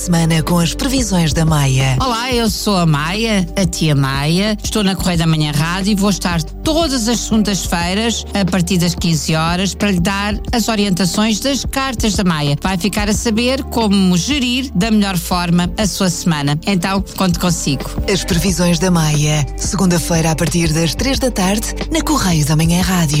Semana com as previsões da Maia. Olá, eu sou a Maia, a tia Maia. Estou na Correio da Manhã Rádio e vou estar todas as segundas-feiras, a partir das 15 horas, para lhe dar as orientações das cartas da Maia. Vai ficar a saber como gerir da melhor forma a sua semana. Então, conto consigo. As previsões da Maia. Segunda-feira, a partir das 3 da tarde, na Correio da Manhã Rádio.